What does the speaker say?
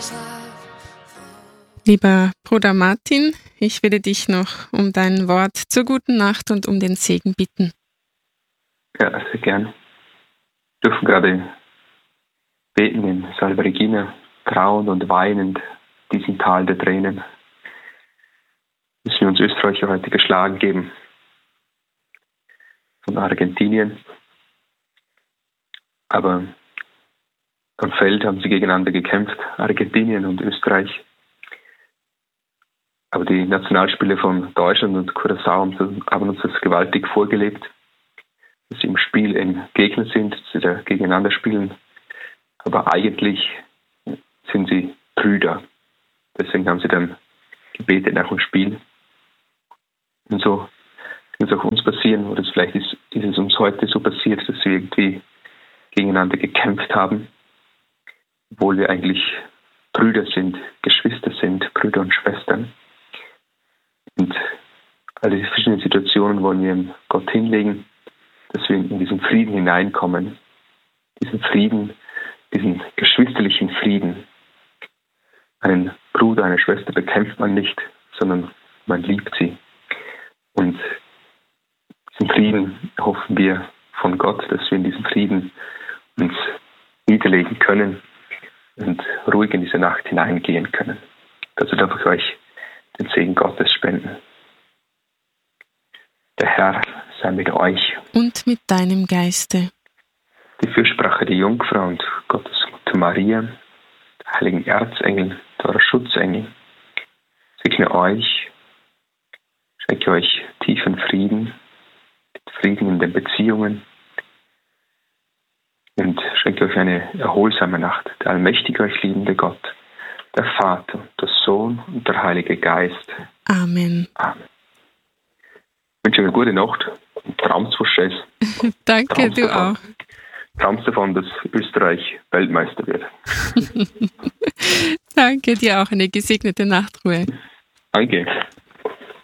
Lieber Bruder Martin, ich würde dich noch um dein Wort zur guten Nacht und um den Segen bitten. Ja, sehr gern. Wir dürfen gerade beten in Salve Regina, trauernd und weinend, diesem Tal der Tränen. Müssen wir uns Österreicher heute geschlagen geben von Argentinien. Aber am Feld haben sie gegeneinander gekämpft, Argentinien und Österreich. Aber die Nationalspieler von Deutschland und Curaçao haben uns das gewaltig vorgelebt, dass sie im Spiel ein Gegner sind, dass sie da gegeneinander spielen. Aber eigentlich sind sie Brüder. Deswegen haben sie dann gebetet nach dem Spiel. Und so kann es auch uns passieren, oder vielleicht ist es uns heute so passiert, dass wir irgendwie gegeneinander gekämpft haben, obwohl wir eigentlich Brüder sind, Geschwister sind, Brüder und Schwestern. Und all diese verschiedenen Situationen wollen wir Gott hinlegen, dass wir in diesen Frieden hineinkommen. Diesen Frieden, diesen geschwisterlichen Frieden. Einen Bruder, eine Schwester bekämpft man nicht, sondern man liebt sie. Und diesen Frieden hoffen wir von Gott, dass wir in diesen Frieden uns niederlegen können und ruhig in diese Nacht hineingehen können. Dazu darf ich euch den Segen Gottes spenden. Der Herr sei mit euch. Und mit deinem Geiste. Die Fürsprache der Jungfrau und Gottes Mutter Maria, der heiligen Erzengel, der Schutzengel, segne euch, schenke euch tiefen Frieden, Frieden in den Beziehungen und schenke euch eine erholsame Nacht. Der allmächtige, euch liebende Gott, der Vater, der Sohn und der Heilige Geist. Amen. Amen. Ich wünsche euch eine gute Nacht und träumt was Schönes. Danke, du auch. Träumt davon, dass Österreich Weltmeister wird. Danke, dir auch eine gesegnete Nachtruhe. Danke.